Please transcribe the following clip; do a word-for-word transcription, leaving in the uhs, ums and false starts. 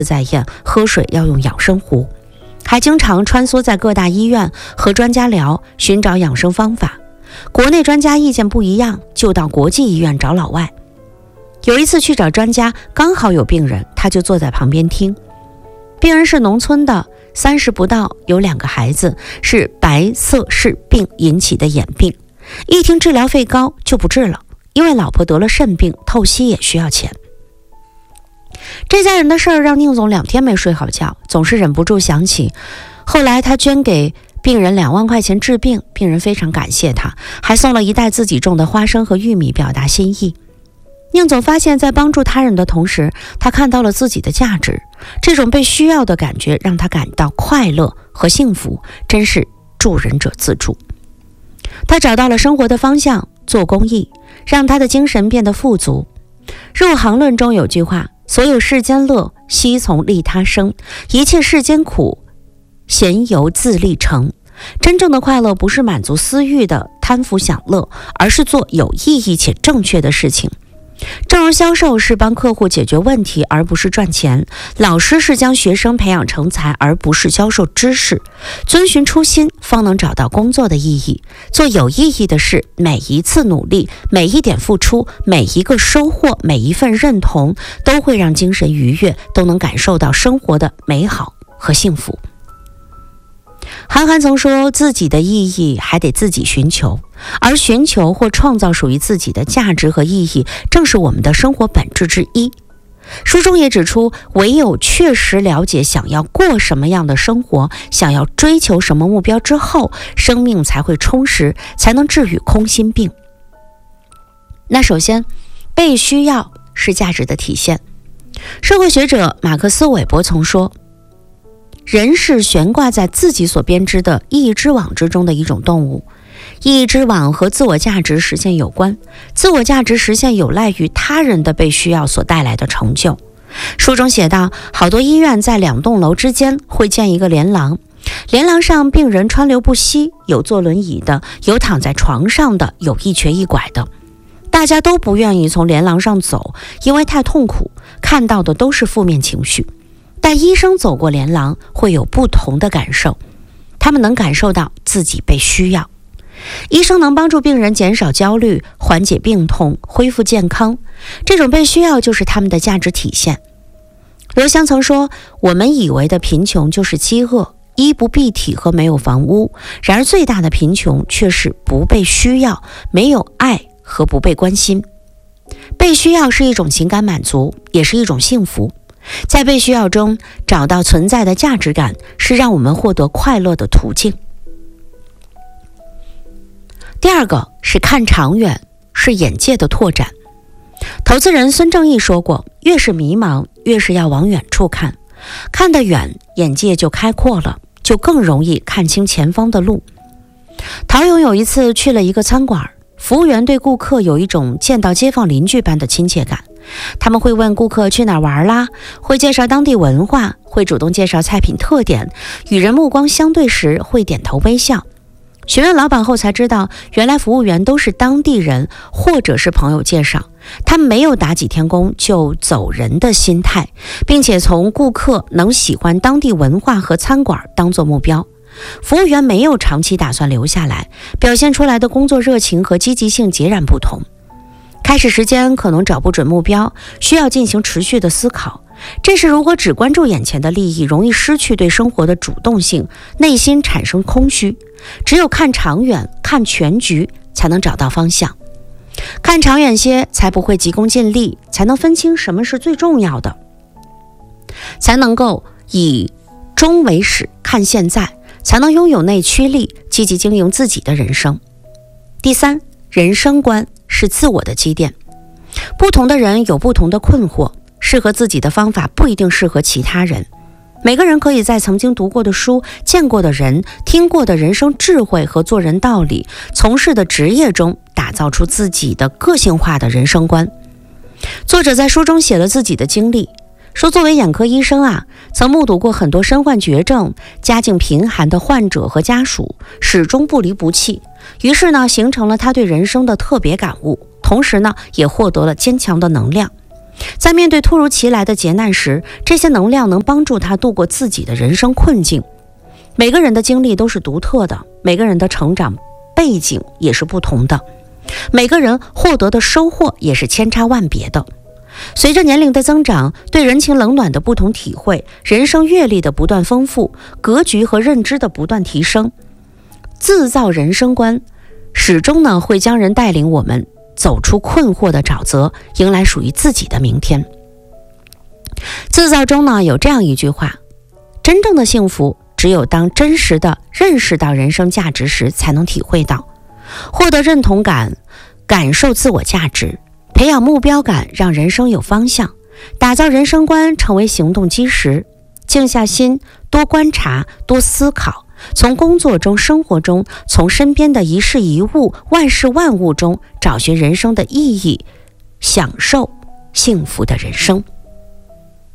在咽，喝水要用养生壶，还经常穿梭在各大医院和专家聊，寻找养生方法。国内专家意见不一样，就到国际医院找老外。有一次去找专家，刚好有病人，他就坐在旁边听。病人是农村的，三十不到，有两个孩子，是白色氏病引起的眼病。一听治疗费高，就不治了，因为老婆得了肾病，透析也需要钱。这家人的事儿让宁总两天没睡好觉，总是忍不住想起。后来他捐给病人两万块钱治病，病人非常感谢他，还送了一袋自己种的花生和玉米表达心意。宁总发现，在帮助他人的同时，他看到了自己的价值，这种被需要的感觉让他感到快乐和幸福，真是助人者自助。他找到了生活的方向，做公益，让他的精神变得富足。入行论中有句话，所有世间乐，悉从利他生，一切世间苦，咸由自利成。真正的快乐不是满足私欲的贪腐享乐，而是做有意义且正确的事情。正如销售是帮客户解决问题，而不是赚钱；老师是将学生培养成才，而不是销售知识。遵循初心，方能找到工作的意义。做有意义的事，每一次努力，每一点付出，每一个收获，每一份认同，都会让精神愉悦，都能感受到生活的美好和幸福。韩寒曾说，自己的意义还得自己寻求，而寻求或创造属于自己的价值和意义，正是我们的生活本质之一。书中也指出，唯有确实了解想要过什么样的生活，想要追求什么目标之后，生命才会充实，才能治愈空心病。那首先，被需要是价值的体现。社会学者马克思韦伯曾说，人是悬挂在自己所编织的意义之网之中的一种动物。意义之网和自我价值实现有关，自我价值实现有赖于他人的被需要所带来的成就。书中写道，好多医院在两栋楼之间会建一个连廊，连廊上病人川流不息，有坐轮椅的，有躺在床上的，有一瘸一拐的。大家都不愿意从连廊上走，因为太痛苦，看到的都是负面情绪。但医生走过连廊会有不同的感受，他们能感受到自己被需要。医生能帮助病人减少焦虑，缓解病痛，恢复健康，这种被需要就是他们的价值体现。刘翔曾说，我们以为的贫穷就是饥饿、衣不蔽体和没有房屋，然而最大的贫穷却是不被需要，没有爱和不被关心。被需要是一种情感满足，也是一种幸福。在被需要中找到存在的价值感，是让我们获得快乐的途径。第二个是看长远，是眼界的拓展。投资人孙正义说过，越是迷茫，越是要往远处看，看得远，眼界就开阔了，就更容易看清前方的路。陶勇有一次去了一个餐馆，服务员对顾客有一种见到街坊邻居般的亲切感。他们会问顾客去哪儿玩啦，会介绍当地文化，会主动介绍菜品特点，与人目光相对时会点头微笑。询问老板后才知道，原来服务员都是当地人或者是朋友介绍，他们没有打几天工就走人的心态，并且从顾客能喜欢当地文化和餐馆当作目标。服务员没有长期打算留下来，表现出来的工作热情和积极性截然不同。开始时间可能找不准目标，需要进行持续的思考。这时如果只关注眼前的利益，容易失去对生活的主动性，内心产生空虚。只有看长远，看全局，才能找到方向。看长远些，才不会急功近利，才能分清什么是最重要的，才能够以终为始，看现在，才能拥有内驱力，积极经营自己的人生。第三，人生观是自我的积淀。不同的人有不同的困惑，适合自己的方法不一定适合其他人。每个人可以在曾经读过的书、见过的人、听过的人生智慧和做人道理、从事的职业中打造出自己的个性化的人生观。作者在书中写了自己的经历，说作为眼科医生啊，曾目睹过很多身患绝症、家境贫寒的患者和家属，始终不离不弃。于是呢，形成了他对人生的特别感悟，同时呢，也获得了坚强的能量。 在面对突如其来的劫难时，这些能量能帮助他度过自己的人生困境。每个人的经历都是独特的，每个人的成长背景也是不同的，每个人获得的收获也是千差万别的。随着年龄的增长，对人情冷暖的不同体会，人生阅历的不断丰富，格局和认知的不断提升，自造人生观始终呢会将人带领我们走出困惑的沼泽，迎来属于自己的明天。自造中呢有这样一句话：真正的幸福只有当真实的认识到人生价值时才能体会到。获得认同感，感受自我价值，培养目标感，让人生有方向，打造人生观，成为行动基石。静下心，多观察，多思考，从工作中、生活中，从身边的一事一物、万事万物中找寻人生的意义，享受幸福的人生。